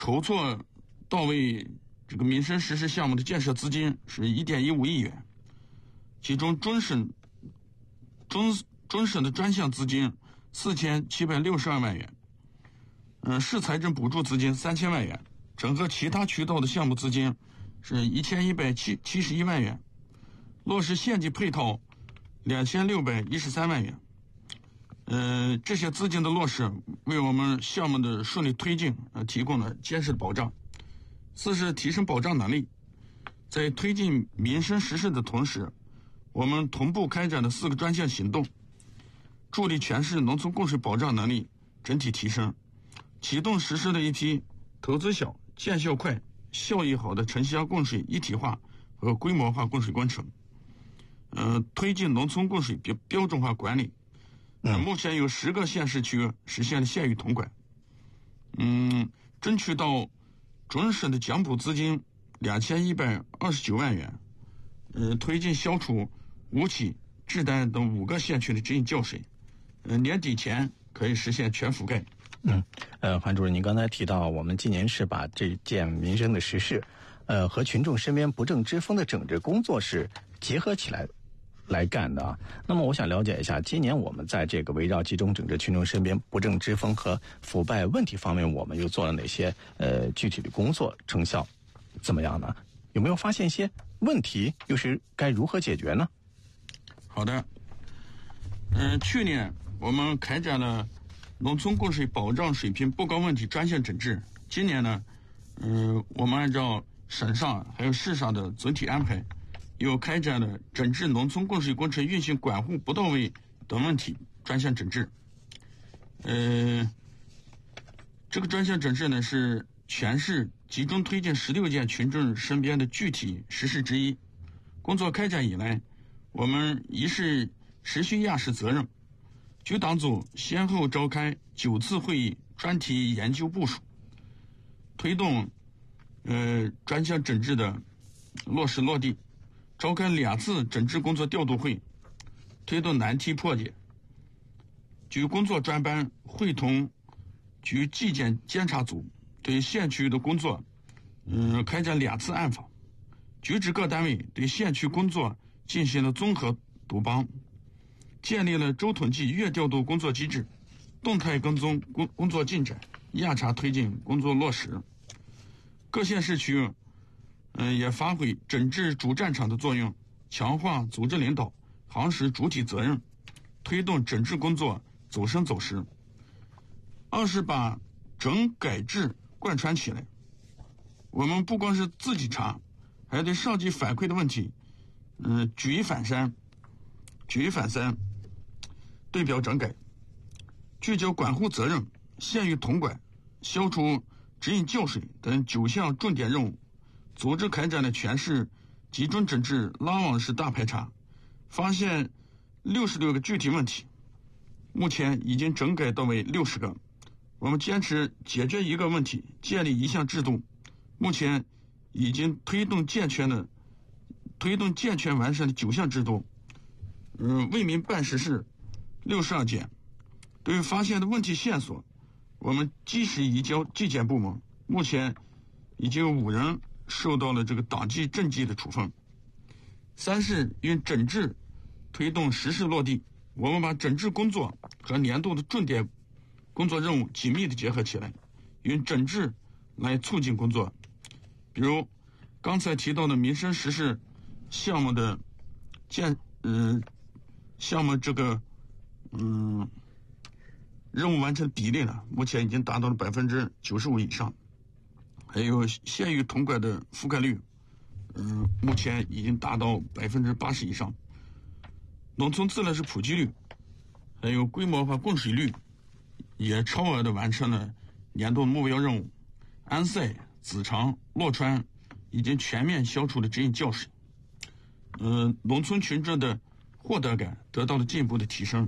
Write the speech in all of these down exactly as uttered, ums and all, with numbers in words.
筹措到位这个民生实施项目的建设资金是 一点一五亿元，其中专省专专省的专项资金四千七百六十二万元，嗯、呃，市财政补助资金三千万元，整个其他渠道的项目资金是一千一百七七十一万元，落实县级配套两千六百一十三万元。呃，这些资金的落实，为我们项目的顺利推进呃提供了坚实的保障。四是提升保障能力，在推进民生实事的同时，我们同步开展了四个专项行动，助力全市农村供水保障能力整体提升，启动实施了一批投资小、见效快、效益好的城乡供水一体化和规模化供水工程，呃，推进农村供水标标准化管理。呃，目前有十个县市区实现了县域统管，嗯，争取到准省的奖补资金两千一百二十九万元，呃，推进消除吴起、志丹等五个县区的直饮叫水，呃，年底前可以实现全覆盖。 嗯，呃，韩主任，您刚才提到，我们今年是把这件民生的实事，呃，和群众身边不正之风的整治工作是结合起来来干的啊。那么我想了解一下，今年我们在这个围绕集中整治群众身边不正之风和腐败问题方面，我们又做了哪些呃具体的工作，成效怎么样呢？有没有发现一些问题，又是该如何解决呢？ 好的，嗯、呃，去年我们开展了农村供水保障水平不高问题专项整治，今年呢，嗯、呃，我们按照省上还有市上的总体安排，又开展了整治农村供水工程运行管护不到位等问题专项整治。呃，这个专项整治呢是全市集中推进十六件群众身边的具体实事之一。工作开展以来，我们一是持续压实责任，局党组先后召开九次会议，专题研究部署，推动呃专项整治的落实落地。召开两次整治工作调度会，推动难题破解。局工作专班会同局纪检监察组对县区的工作，嗯，开展两次暗访。局指各单位对县区工作进行了综合督帮，建立了周统计、月调度工作机制，动态跟踪工工作进展，压查推进工作落实。各县市区嗯，也发挥整治主战场的作用，强化组织领导、行使主体责任，推动整治工作走深走实。二是把整改治贯穿起来，我们不光是自己查，还对上级反馈的问题，嗯，举一反三，举一反三，对表整改，聚焦管护责任、县域统管、消除直饮叫水等九项重点任务。组织开展了全市集中整治拉网式大排查，发现六十六个具体问题，目前已经整改到位六十个。我们坚持解决一个问题，建立一项制度，目前已经推动健全的推动健全完善的九项制度，嗯，为民办实事六十二件。对于发现的问题线索，我们及时移交纪检部门，目前已经有五人受到了这个党纪政纪的处分。三是用整治推动实事落地，我们把整治工作和年度的重点工作任务紧密的结合起来，用整治来促进工作。比如刚才提到的民生实事项目的建嗯、呃、项目这个嗯任务完成比例呢，目前已经达到了百分之九十五以上。还有县域统管的覆盖率，嗯、呃，目前已经达到百分之八十以上。农村自来水普及率，还有规模化供水率，也超额的完成了年度目标任务。安塞、子长、洛川已经全面消除了直饮叫水，呃，农村群众的获得感得到了进一步的提升。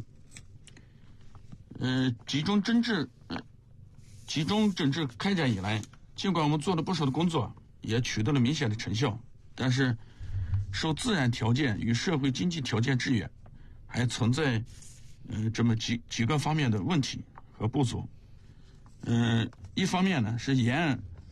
呃，集中整治，呃，集中整治开展以来，尽管我们做了不少的工作，也取得了明显的成效，但是受自然条件与社会经济条件制约，还存在呃这么几几个方面的问题和不足。嗯、呃，一方面呢是沿岸